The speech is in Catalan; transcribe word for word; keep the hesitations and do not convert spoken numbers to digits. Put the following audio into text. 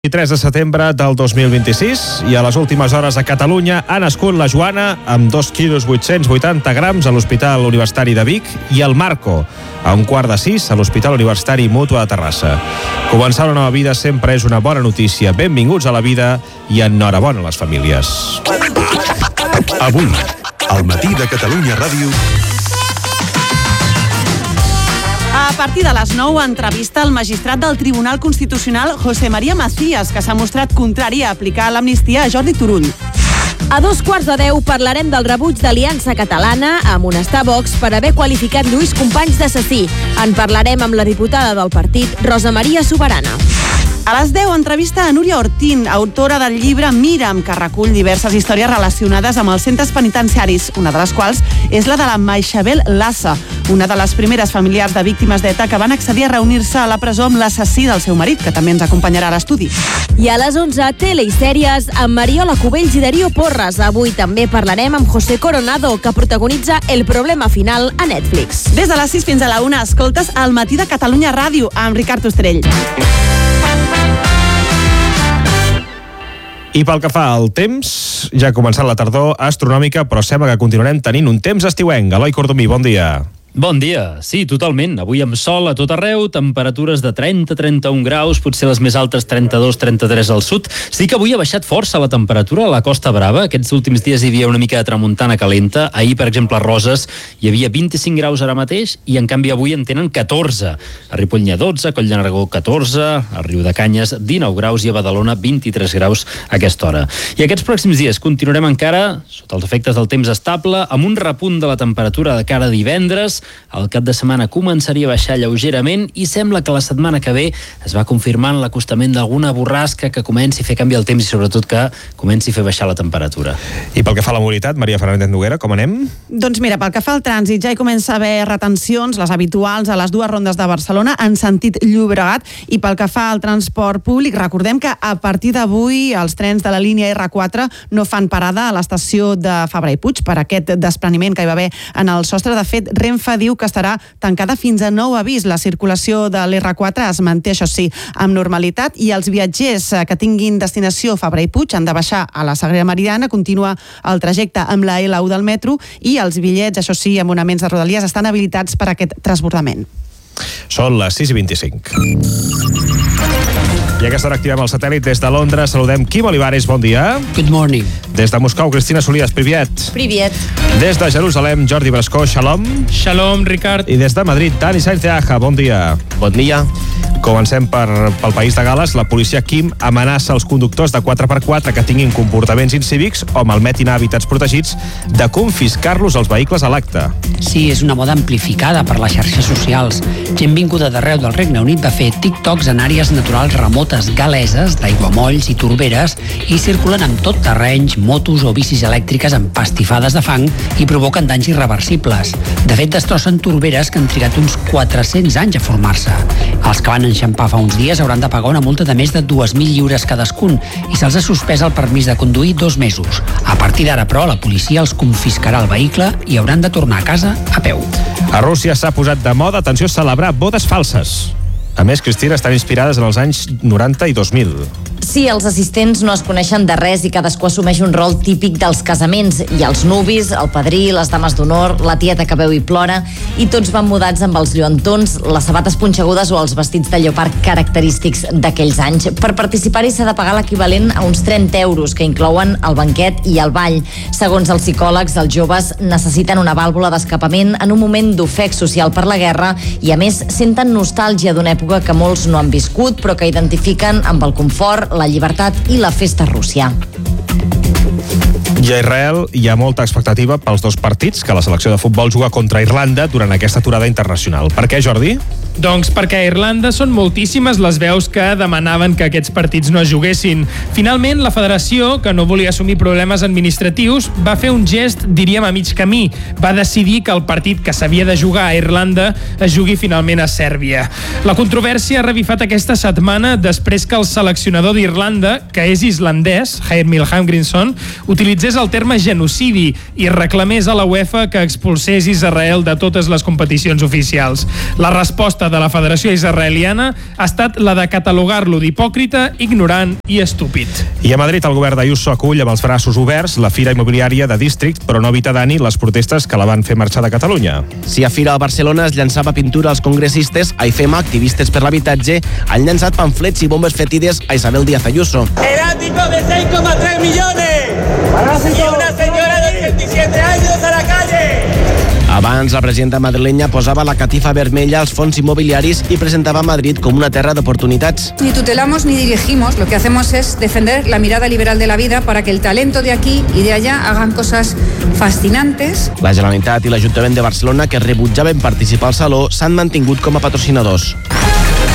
vint-i-tres de setembre del dos mil vint-i-sis i a les últimes hores a Catalunya ha nascut la Joana amb dos quilos vuit-cents vuitanta grams a l'Hospital Universitari de Vic i el Marco a un quart de sis a l'Hospital Universitari Mútua de Terrassa. Començar una nova vida sempre és una bona notícia. Benvinguts a la vida i enhorabona a les famílies. Avui, al matí de Catalunya Ràdio. A partir de les nou, entrevista al magistrat del Tribunal Constitucional, José María Macías, que s'ha mostrat contrari a aplicar l'amnistia a Jordi Turull. A dos quarts de deu parlarem del rebuig d'Aliança Catalana a amonestar Vox per haver qualificat Lluís Companys d'assassí. En parlarem amb la diputada del partit, Rosa Maria Soberana. A les deu, entrevista a Núria Ortín, autora del llibre Mira'm, que recull diverses històries relacionades amb els centres penitenciaris, una de les quals és la de la Maixabel Lassa, una de les primeres familiars de víctimes d'E T A que van accedir a reunir-se a la presó amb l'assassí del seu marit, que també ens acompanyarà a l'estudi. I a les onze, tele i sèries amb Mariola Cubells i Darío Porras. Avui també parlarem amb José Coronado, que protagonitza El problema final a Netflix. Des de les sis fins a la una, escoltes El matí de Catalunya Ràdio amb Ricard Ostrell. I pel que fa al temps, ja ha començat la tardor astronòmica, però sembla que continuarem tenint un temps estiuenc. Eloi Cordomí, bon dia. Bon dia, sí, totalment. Avui amb sol a tot arreu, temperatures de trenta a trenta-un graus, potser les més altes trenta-dos a trenta-tres al sud. Sí que avui ha baixat força la temperatura a la Costa Brava. Aquests últims dies hi havia una mica de tramuntana calenta. Ahir, per exemple, a Roses hi havia vint-i-cinc graus ara mateix i en canvi avui en tenen catorze. A Ripoll n'hi ha dotze, a Coll de Nargó catorze, a Riudecanyes dinou graus i a Badalona vint-i-tres graus a aquesta hora. I aquests pròxims dies continuarem encara sota els efectes del temps estable, amb un repunt de la temperatura de cara a divendres. El cap de setmana començaria a baixar lleugerament i sembla que la setmana que ve es va confirmant l'acostament d'alguna borrasca que comenci a fer canviar el temps i sobretot que comenci a fer baixar la temperatura. I pel que fa a la mobilitat, Maria Fernández Noguera, com anem? Doncs mira, pel que fa al trànsit, ja hi comença a haver retencions, les habituals a les dues rondes de Barcelona en sentit Llobregat, i pel que fa al transport públic, recordem que a partir d'avui els trens de la línia erre quatre no fan parada a l'estació de Fabra i Puig per aquest despreniment que hi va haver en el sostre. De fet, Renfe diu que estarà tancada fins a nou avís. La circulació de l'erre quatre es manté, això sí, amb normalitat, i els viatgers que tinguin destinació Fabra i Puig han de baixar a la Sagrera Meridiana, continua el trajecte amb la ele u del metro, i els bitllets, això sí, amb abonaments de Rodalies estan habilitats per a aquest transbordament. Són les sis i vint-i-cinc. I a aquesta hora activem el satèl·lit des de Londres. Saludem Quim Olivares, bon dia. Good morning. Des de Moscou, Cristina Solias, priviet. Priviet. Des de Jerusalem, Jordi Brascó, shalom. Shalom, Ricard. I des de Madrid, Dani Sainz de Aja, bon dia. Bon dia. Comencem per, pel país de Gales. La policia Quim amenaça els conductors de quatre per quatre que tinguin comportaments incívics o malmetin hàbitats protegits de confiscar-los els vehicles a l'acte. Sí, és una moda amplificada per les xarxes socials. Gent vinguda d'arreu del Regne Unit va fer TikToks en àrees naturals remotes galeses, d'aiguamolls i torberes, i circulen amb tot terrenys, motos o bicis elèctriques empastifades de fang i provoquen danys irreversibles. De fet, destrossen torberes que han trigat uns quatre-cents anys a formar-se. Els que van enxampar fa uns dies hauran de pagar una multa de més de dos mil lliures cadascun i se'ls ha suspès el permís de conduir dos mesos. A partir d'ara, però, la policia els confiscarà el vehicle i hauran de tornar a casa a peu. A Rússia s'ha posat de moda, atenció, celebrar bodes falses. A més, Cristina, estan inspirades en els anys noranta i dos mil. Sí, els assistents no es coneixen de res i cadascú assumeix un rol típic dels casaments. Hi ha els nuvis, el padrí, les dames d'honor, la tieta que veu i plora, i tots van mudats amb els lluentons, les sabates punxegudes o els vestits de lleopard característics d'aquells anys. Per participar-hi s'ha de pagar l'equivalent a uns trenta euros, que inclouen el banquet i el ball. Segons els psicòlegs, els joves necessiten una vàlvula d'escapament en un moment d'ofec social per la guerra i, a més, senten nostàlgia d'una època que molts no han viscut, però que identifiquen amb el confort, la llibertat i la festa a Rússia. I a Israel hi ha molta expectativa pels dos partits que la selecció de futbol juga contra Irlanda durant aquesta aturada internacional. Per què, Jordi? Doncs perquè a Irlanda són moltíssimes les veus que demanaven que aquests partits no es juguessin. Finalment, la federació, que no volia assumir problemes administratius, va fer un gest, diríem, a mig camí. Va decidir que el partit que s'havia de jugar a Irlanda es jugui finalment a Sèrbia. La controvèrsia ha revifat aquesta setmana després que el seleccionador d'Irlanda, que és islandès, Heimir Hallgrímsson, utilitzés utilitzés el terme genocidi i reclamés a la UEFA que expulsés Israel de totes les competicions oficials. La resposta de la Federació Israeliana ha estat la de catalogar-lo d'hipòcrita, ignorant i estúpid. I a Madrid el govern d'Ayuso acull amb els braços oberts la fira immobiliària de District, però no evita, Dani, les protestes que la van fer marxar de Catalunya. Si a Fira a Barcelona es llançava pintura als congressistes, a I F E M A, activistes per l'habitatge, han llançat pamflets i bombes fetides a Isabel Díaz Ayuso. El ático de seis coma tres millones y una señora de ochenta y siete años a la calle. Abans, la presidenta madrilenya posava la catifa vermella als fons immobiliaris i presentava Madrid com una terra d'oportunitats. Ni tutelamos ni dirigimos, lo que hacemos es defender la mirada liberal de la vida para que el talento de aquí y de allá hagan cosas fascinantes. La Generalitat i l'Ajuntament de Barcelona, que rebutjaven participar al Saló, s'han mantingut com a patrocinadors.